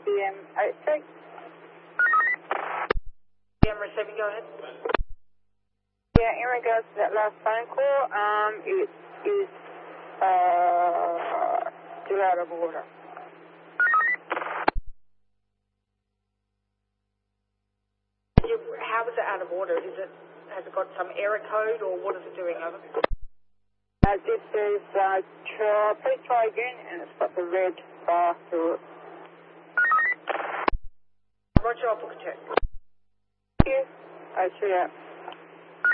IBM 83. I'm receiving, go ahead. Yeah, in regards to that last phone call, it is still out of order. How is it out of order? Has it got some error code or what is it doing? Over? This is, please try again, and it's got the red bar through it. Roger, I'll book a check. Thank you. I see that.